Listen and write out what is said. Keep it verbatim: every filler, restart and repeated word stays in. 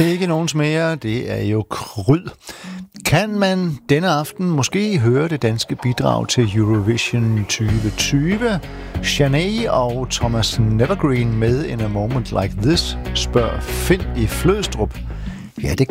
Ikke nogens mere, det er jo kryd. Kan man denne aften måske høre det danske bidrag til Eurovision tyve tyve? Shanae og Thomas Nevergreen med In a Moment Like This, spørger Finn i Flødstrup. Ja, det